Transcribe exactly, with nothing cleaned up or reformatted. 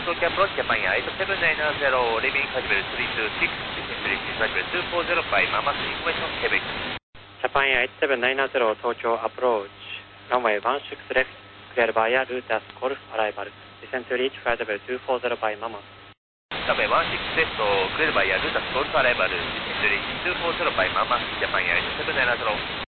Tokyo approach Japan Air eight seven nine zero, leaving Kajibel three two six, descending Kajibel two four zero by Mamas Information Quebec. Japan Air eight seven nine zero, Tokyo approach, runway one six left, cleared via route as Golf arrival, descend to reach Kajibel two four zero by Mamas. Runway one six left, cleared via route as Golf arrival, descend to reach two four zero by Mamas, Japan Air eight seven nine zero.